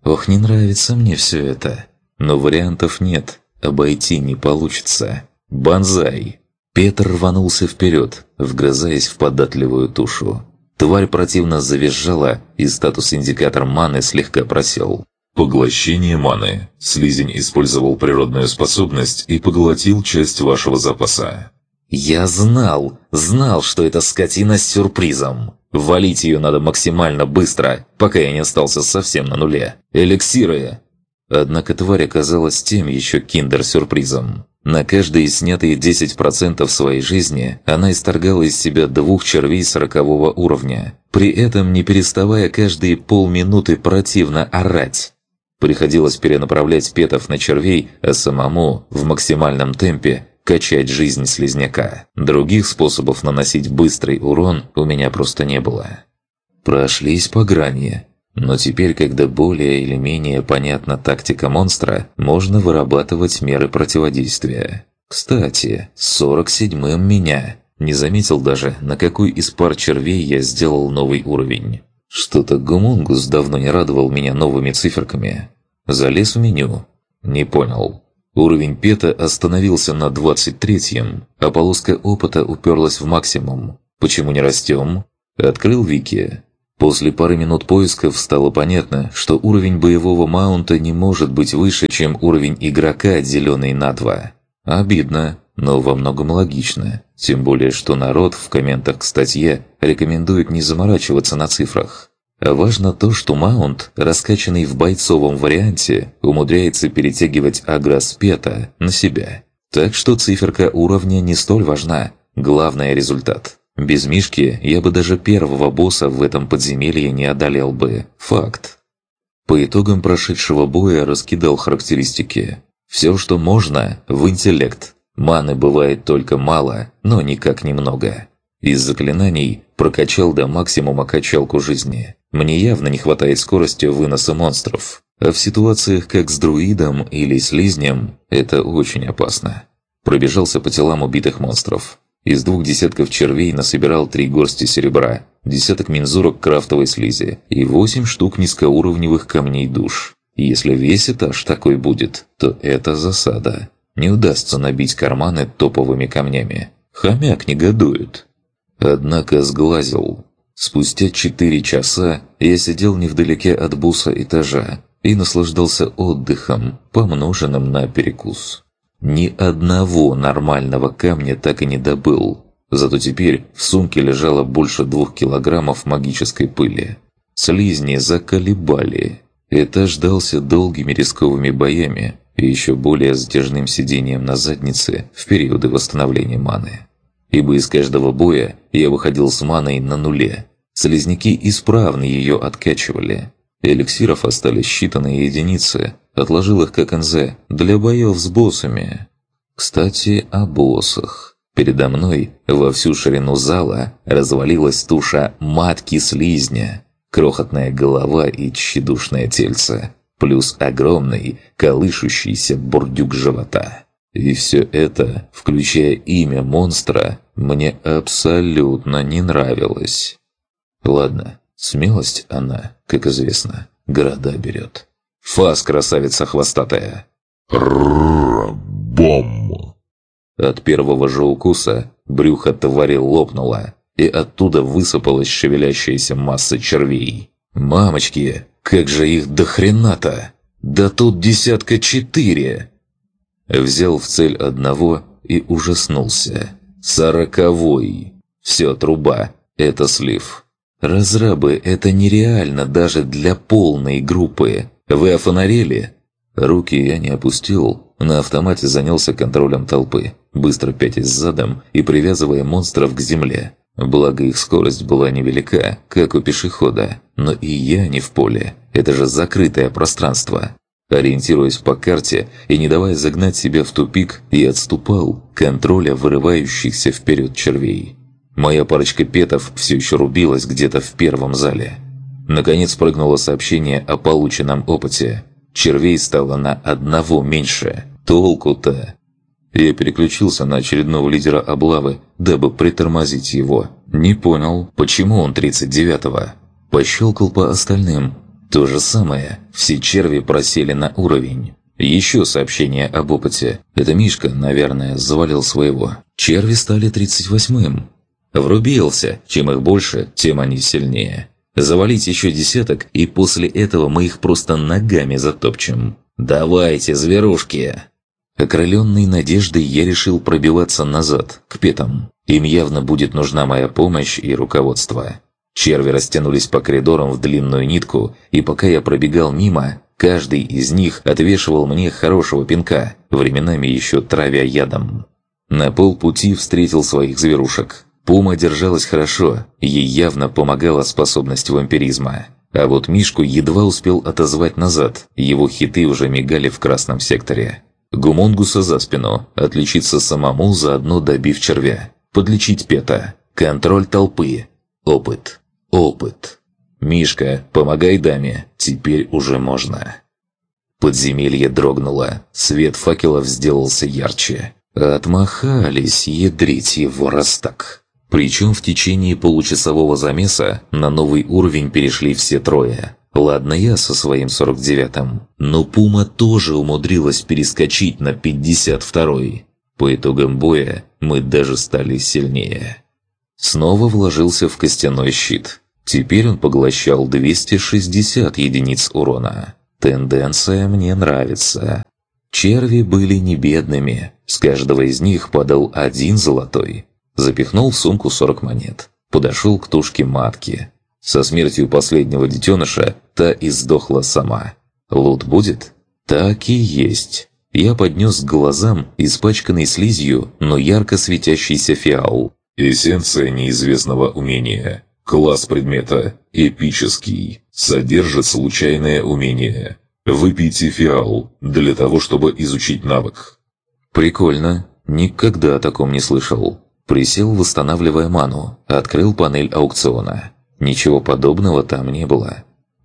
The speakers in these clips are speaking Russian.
Ох, не нравится мне все это. Но вариантов нет, обойти не получится. Банзай! Петр рванулся вперед, вгрызаясь в податливую тушу. Тварь противно завизжала, и статус-индикатор маны слегка просел. Поглощение маны. Слизень использовал природную способность и поглотил часть вашего запаса. Я знал, что эта скотина с сюрпризом. Валить ее надо максимально быстро, пока я не остался совсем на нуле. Эликсиры! Однако тварь оказалась тем еще киндер-сюрпризом. На каждые снятые 10% своей жизни она исторгала из себя 2 червей 40-го уровня, при этом не переставая каждые полминуты противно орать. Приходилось перенаправлять петов на червей, а самому в максимальном темпе качать жизнь слизняка. Других способов наносить быстрый урон у меня просто не было. Прошлись по грани. Но теперь, когда более или менее понятна тактика монстра, можно вырабатывать меры противодействия. Кстати, 47-м меня. Не заметил даже, на какой из пар червей я сделал новый уровень. Что-то Гумунгус давно не радовал меня новыми циферками. Залез в меню. Не понял. Уровень пета остановился на 23-м, а полоска опыта уперлась в максимум. Почему не растем? Открыл вики. После пары минут поисков стало понятно, что уровень боевого маунта не может быть выше, чем уровень игрока, деленный на 2. Обидно, но во многом логично. Тем более, что народ в комментах к статье рекомендует не заморачиваться на цифрах. А важно то, что маунт, раскачанный в бойцовом варианте, умудряется перетягивать агрос пета на себя. Так что циферка уровня не столь важна. Главное – результат. Без Мишки я бы даже первого босса в этом подземелье не одолел бы. Факт. По итогам прошедшего боя раскидал характеристики. Все, что можно, в интеллект. Маны бывает только мало, но никак немного. Из заклинаний прокачал до максимума качалку жизни. Мне явно не хватает скорости выноса монстров. А в ситуациях как с друидом или слизнем это очень опасно. Пробежался по телам убитых монстров. Из 2 десятков червей насобирал 3 горсти серебра, десяток мензурок крафтовой слизи и 8 штук низкоуровневых камней душ. Если весь этаж такой будет, то это засада. Не удастся набить карманы топовыми камнями. Хомяк негодует. Однако сглазил. Спустя 4 часа я сидел невдалеке от босса этажа и наслаждался отдыхом, помноженным на перекус. Ни одного нормального камня так и не добыл. Зато теперь в сумке лежало больше 2 килограммов магической пыли. Слизни заколебали. Этаж ждался долгими рисковыми боями и еще более затяжным сидением на заднице в периоды восстановления маны. Ибо из каждого боя я выходил с маной на нуле. Слизняки исправно ее откачивали. Эликсиров остались считанные единицы. Отложил их как НЗ для боев с боссами. Кстати, о боссах. Передо мной во всю ширину зала развалилась туша матки слизня. Крохотная голова и тщедушное тельце. Плюс огромный, колышущийся бурдюк живота. И все это, включая имя монстра, мне абсолютно не нравилось. Ладно, смелость она, как известно, города берет. Фас, красавица хвостатая. Бом! От первого же укуса брюхо твари лопнуло, и оттуда высыпалась шевелящаяся масса червей. Мамочки, как же их до хрена-то! Да тут 4. Взял в цель одного и ужаснулся. 40-й. Все, труба. Это слив. Разрабы, это нереально даже для полной группы. Вы офонарели? Руки я не опустил. На автомате занялся контролем толпы, быстро пятясь задом и привязывая монстров к земле. Благо их скорость была невелика, как у пешехода. Но и я не в поле. Это же закрытое пространство. Ориентируясь по карте и не давая загнать себя в тупик, я отступал, контроля вырывающихся вперед червей. Моя парочка петов все еще рубилась где-то в первом зале. Наконец прыгнуло сообщение о полученном опыте. Червей стало на 1 меньше. Толку-то? Я переключился на очередного лидера облавы, дабы притормозить его. Не понял, почему он 39-го. Пощелкал по остальным. То же самое, все черви просели на уровень. Еще сообщение об опыте. Это Мишка, наверное, завалил своего. Черви стали 38-м. Врубился. Чем их больше, тем они сильнее. Завалить еще десяток, и после этого мы их просто ногами затопчем. Давайте, зверушки! Окрыленный надеждой я решил пробиваться назад, к петам. Им явно будет нужна моя помощь и руководство. Черви растянулись по коридорам в длинную нитку, и пока я пробегал мимо, каждый из них отвешивал мне хорошего пинка, временами еще травя ядом. На полпути встретил своих зверушек. Пума держалась хорошо, ей явно помогала способность вампиризма. А вот Мишку едва успел отозвать назад, его хиты уже мигали в красном секторе. Гумунгуса за спину, отличиться самому, заодно добив червя. Подлечить пета. Контроль толпы. Опыт. Опыт. «Мишка, помогай даме, теперь уже можно». Подземелье дрогнуло, свет факелов сделался ярче. Отмахались, ядрить его раз так. Причем в течение получасового замеса на новый уровень перешли все трое. Ладно, я со своим 49-м, но Пума тоже умудрилась перескочить на 52-й. По итогам боя мы даже стали сильнее. Снова вложился в костяной щит. Теперь он поглощал 260 единиц урона. Тенденция мне нравится. Черви были не бедными. С каждого из них падал 1 золотой. Запихнул в сумку 40 монет. Подошел к тушке матки. Со смертью последнего детеныша та и сдохла сама. Лут будет? Так и есть. Я поднес к глазам испачканный слизью, но ярко светящийся фиал. Эссенция неизвестного умения. Класс предмета «Эпический». Содержит случайное умение. Выпейте фиал для того, чтобы изучить навык. Прикольно. Никогда о таком не слышал. Присел, восстанавливая ману. Открыл панель аукциона. Ничего подобного там не было.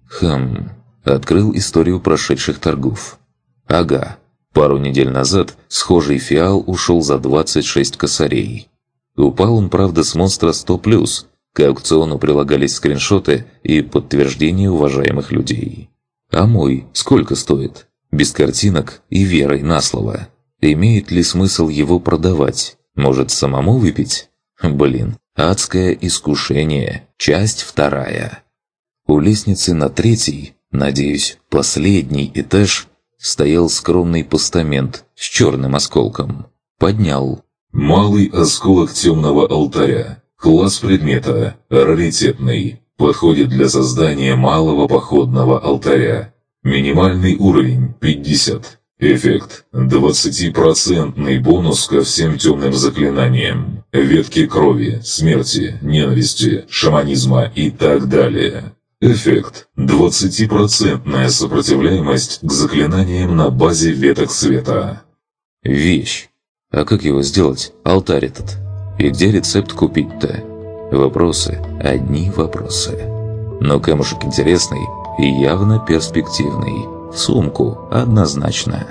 Открыл историю прошедших торгов. Ага. Пару недель назад схожий фиал ушел за 26 косарей. Упал он, правда, с монстра 100+. К аукциону прилагались скриншоты и подтверждения уважаемых людей. А мой сколько стоит? Без картинок и верой на слово. Имеет ли смысл его продавать? Может, самому выпить? Блин, адское искушение. Часть 2. У лестницы на 3-й, надеюсь, последний этаж, стоял скромный постамент с черным осколком. Поднял. Малый осколок темного алтаря. Класс предмета раритетный. Подходит для создания малого походного алтаря. Минимальный уровень 50. Эффект 20% бонус ко всем темным заклинаниям. Ветки крови, смерти, ненависти, шаманизма и так далее. Эффект 20% сопротивляемость к заклинаниям на базе веток света. Вещь. А как его сделать, алтарь этот? И где рецепт купить-то? Вопросы, одни вопросы. Но камушек интересный и явно перспективный. В сумку однозначно.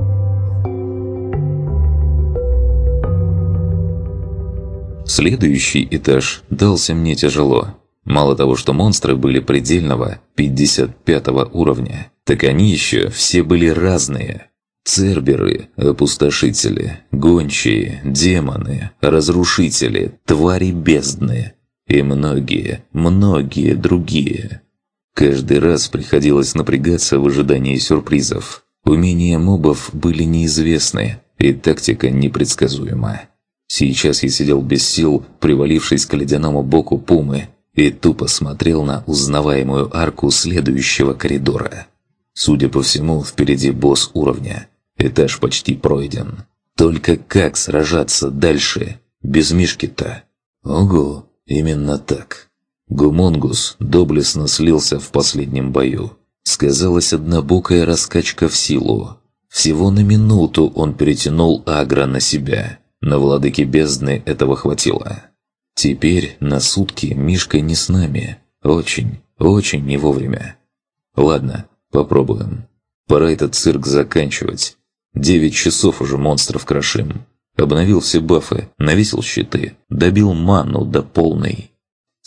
Следующий этаж дался мне тяжело. Мало того, что монстры были предельного 55 уровня, так они еще все были разные. Церберы, опустошители, гончие, демоны, разрушители, твари бездны и многие, многие другие. Каждый раз приходилось напрягаться в ожидании сюрпризов. Умения мобов были неизвестны, и тактика непредсказуема. Сейчас я сидел без сил, привалившись к ледяному боку Пумы, и тупо смотрел на узнаваемую арку следующего коридора. Судя по всему, впереди босс уровня. Этаж почти пройден. Только как сражаться дальше? Без Мишки-то? Ого, именно так. Гумунгус доблестно слился в последнем бою. Сказалась однобокая раскачка в силу. Всего на минуту он перетянул агро на себя. На владыке бездны этого хватило. Теперь на сутки Мишка не с нами. Очень, очень не вовремя. Ладно, попробуем. Пора этот цирк заканчивать. 9 часов уже монстров крошим. Обновил все бафы, навесил щиты, добил ману до полной.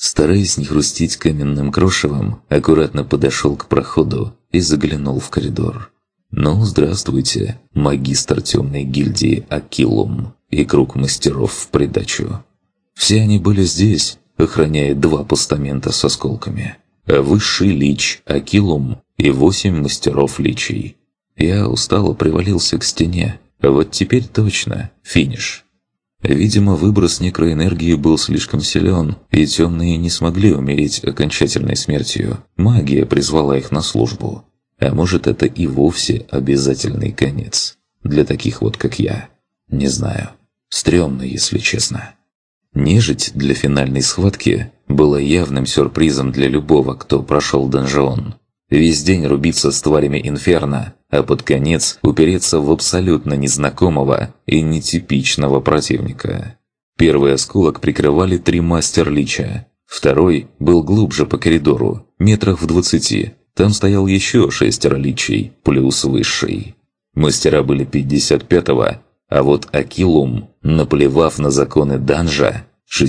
Стараясь не хрустеть каменным крошевом, аккуратно подошел к проходу и заглянул в коридор. «Ну, здравствуйте, магистр темной гильдии Акилум и круг мастеров в придачу. Все они были здесь, охраняя 2 постамента с осколками. А высший лич Акилум и 8 мастеров личей. Я устало привалился к стене, а вот теперь точно финиш». Видимо, выброс некроэнергии был слишком силен, и темные не смогли умереть окончательной смертью. Магия призвала их на службу. А может, это и вовсе обязательный конец. Для таких вот, как я. Не знаю. Стремно, если честно. Нежить для финальной схватки была явным сюрпризом для любого, кто прошел донжон. Весь день рубиться с тварями инферно, а под конец упереться в абсолютно незнакомого и нетипичного противника. Первый осколок прикрывали 3 мастер-лича. Второй был глубже по коридору, метрах в 20. Там стоял еще 6 личей, плюс высший. Мастера были 55-го, а вот Акилум, наплевав на законы данжа,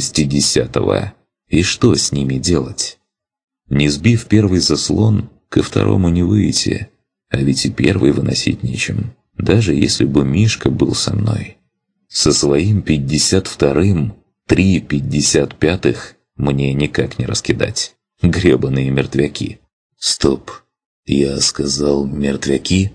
60-го. И что с ними делать? Не сбив первый заслон, ко второму не выйти. А ведь и первый выносить нечем, даже если бы Мишка был со мной. Со своим 52-м 3 55-х мне никак не раскидать. Гребаные мертвяки. Стоп, я сказал мертвяки?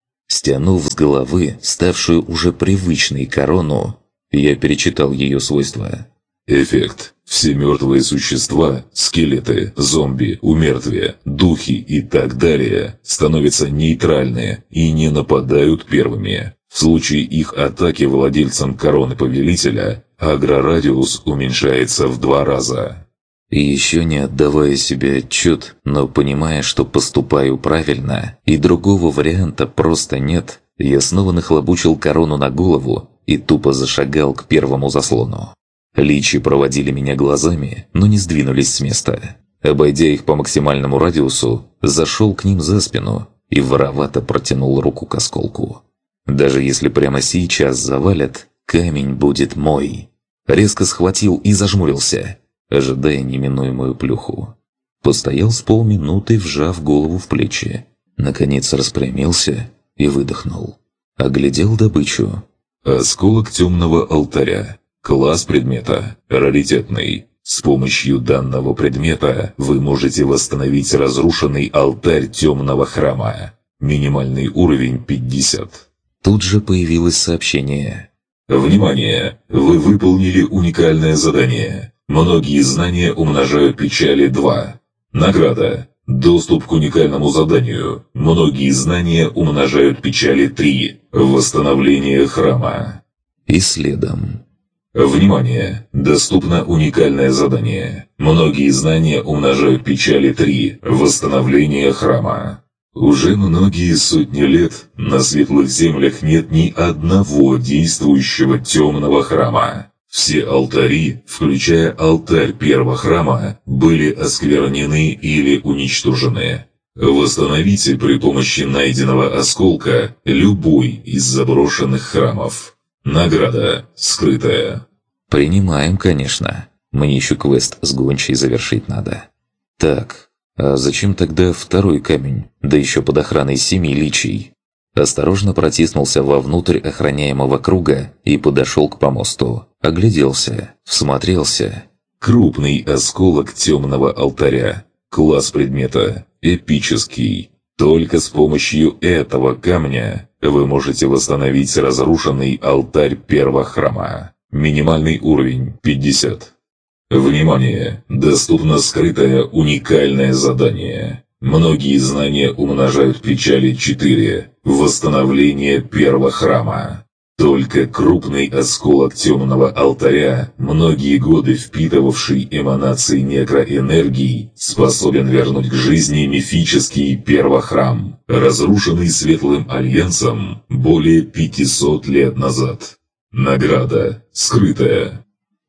Стянув с головы ставшую уже привычной корону, я перечитал ее свойства. Эффект. Все мертвые существа, скелеты, зомби, умертвия, духи и так далее, становятся нейтральны и не нападают первыми. В случае их атаки владельцам короны повелителя, агрорадиус уменьшается в 2 раза. И еще не отдавая себе отчет, но понимая, что поступаю правильно, и другого варианта просто нет, я снова нахлобучил корону на голову и тупо зашагал к первому заслону. Личи проводили меня глазами, но не сдвинулись с места. Обойдя их по максимальному радиусу, зашел к ним за спину и воровато протянул руку к осколку. Даже если прямо сейчас завалят, камень будет мой. Резко схватил и зажмурился, ожидая неминуемую плюху. Постоял с полминуты, вжав голову в плечи. Наконец распрямился и выдохнул. Оглядел добычу. Осколок темного алтаря. Класс предмета – раритетный. С помощью данного предмета вы можете восстановить разрушенный алтарь темного храма. Минимальный уровень 50. Тут же появилось сообщение. Внимание! Вы выполнили уникальное задание. Многие знания умножают печали 2. Награда. Доступ к уникальному заданию. Многие знания умножают печали 3. Восстановление храма. И следом. Внимание! Доступно уникальное задание. Многие знания умножают печали 3. Восстановление храма. Уже многие сотни лет на светлых землях нет ни одного действующего темного храма. Все алтари, включая алтарь первого храма, были осквернены или уничтожены. Восстановите при помощи найденного осколка любой из заброшенных храмов. Награда скрытая. Принимаем, конечно. Мне еще квест с гончей завершить надо. Так, а зачем тогда второй камень, да еще под охраной 7 личий? Осторожно протиснулся вовнутрь охраняемого круга и подошел к помосту. Огляделся, всмотрелся. Крупный осколок темного алтаря. Класс предмета эпический. Только с помощью этого камня вы можете восстановить разрушенный алтарь первого храма. Минимальный уровень 50. Внимание! Доступно скрытое уникальное задание. Многие знания умножают печали 4. Восстановление первого храма. Только крупный осколок темного алтаря, многие годы впитывавший эманации некроэнергии, способен вернуть к жизни мифический первохрам, разрушенный Светлым Альянсом более 500 лет назад. Награда скрытая.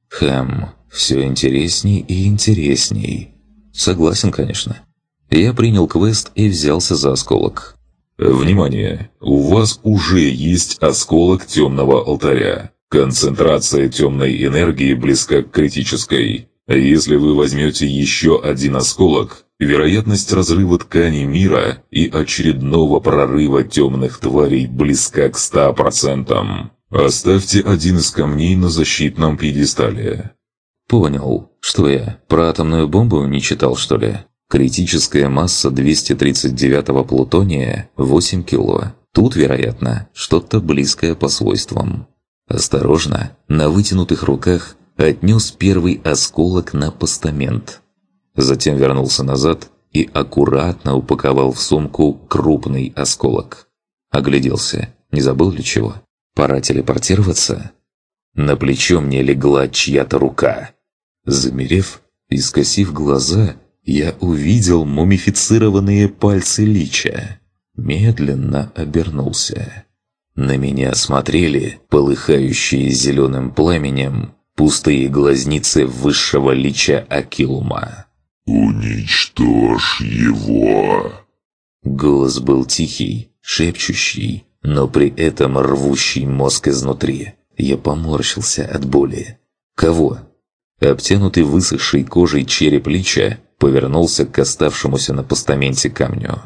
Все интересней и интересней. Согласен, конечно. Я принял квест и взялся за осколок. Внимание! У вас уже есть осколок темного алтаря. Концентрация темной энергии близка к критической. Если вы возьмете еще один осколок, вероятность разрыва ткани мира и очередного прорыва темных тварей близка к 100%. Оставьте один из камней на защитном пьедестале. Понял. Что я, про атомную бомбу не читал, что ли? Критическая масса 239-го плутония – 8 кило. Тут, вероятно, что-то близкое по свойствам. Осторожно, на вытянутых руках отнес первый осколок на постамент. Затем вернулся назад и аккуратно упаковал в сумку крупный осколок. Огляделся. Не забыл ли чего? Пора телепортироваться? На плечо мне легла чья-то рука. Замерев и скосив глаза, я увидел мумифицированные пальцы Лича. Медленно обернулся. На меня смотрели, полыхающие зеленым пламенем, пустые глазницы высшего Лича Акилума. «Уничтожь его!» Голос был тихий, шепчущий, но при этом рвущий мозг изнутри. Я поморщился от боли. «Кого?» Обтянутый высохшей кожей череп Лича повернулся к оставшемуся на постаменте камню.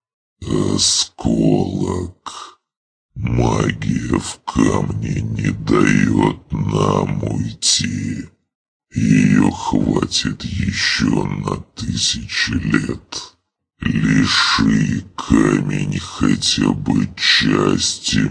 «Осколок. Магия в камне не дает нам уйти. Ее хватит еще на 1000 лет. Лиши камень хотя бы части